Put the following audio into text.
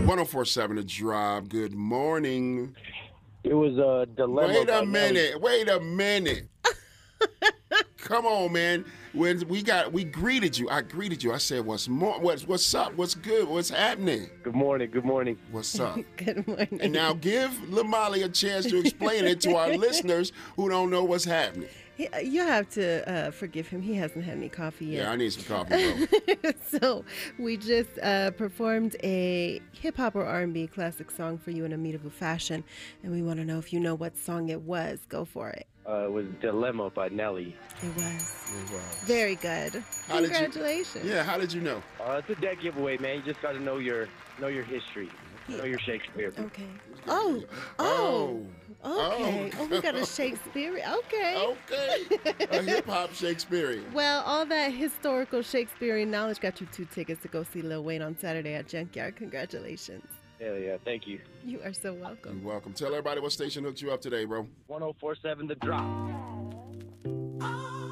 1047 The Drive. Good morning. It was a dilemma. Wait a minute. Come on, man. When we greeted you. I greeted you. I said, what's up? What's good? What's happening? Good morning. What's up? Good morning. And now give Lamali a chance to explain it to our listeners who don't know what's happening. You have to forgive him. He hasn't had any coffee yet. Yeah, I need some coffee, bro. So we just performed a hip-hop or R&B classic song for you in a mutable fashion, and we want to know if you know what song it was. Go for it. It was Dilemma by Nelly. It was. Very good. Congratulations. How did you know? It's a dead giveaway, man. You just got to know your history. Know your Shakespeare. Okay. Okay. Oh, we got a Shakespeare. Okay. A hip-hop Shakespearean. Well, all that historical Shakespearean knowledge got you 2 tickets to go see Lil Wayne on Saturday at Junkyard. Congratulations. Hell yeah, thank you. You are so welcome. You're welcome. Tell everybody what station hooked you up today, bro. 1047 The Drop.